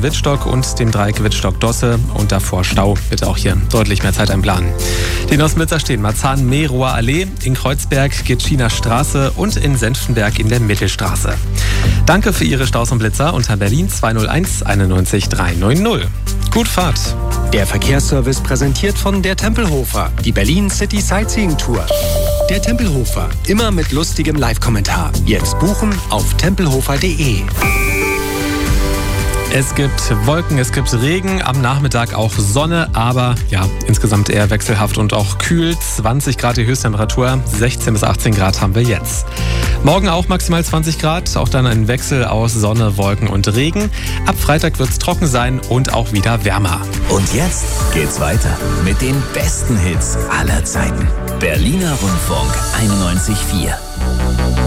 Wittstock und dem Dreieck Wittstock-Dosse und davor Stau. Bitte auch hier deutlich mehr Zeit einplanen. Die Nosmitzer stehen Marzahn-Merower Allee, in Kreuzberg Gitschiner Straße und in Senftenberg in der Mittelstraße. Danke für Ihre Staus und Blitzer unter Berlin 201 91 390. Gut Fahrt! Der Verkehrsservice präsentiert von der Tempelhofer, die Berlin City Sightseeing Tour. Der Tempelhofer, immer mit lustigem Live-Kommentar. Jetzt buchen auf tempelhofer.de. Es gibt Wolken, es gibt Regen, am Nachmittag auch Sonne, aber ja, insgesamt eher wechselhaft und auch kühl. 20 Grad die Höchsttemperatur, 16 bis 18 Grad haben wir jetzt. Morgen auch maximal 20 Grad, auch dann ein Wechsel aus Sonne, Wolken und Regen. Ab Freitag wird es trocken sein und auch wieder wärmer. Und jetzt geht's weiter mit den besten Hits aller Zeiten. Berliner Rundfunk 91,4.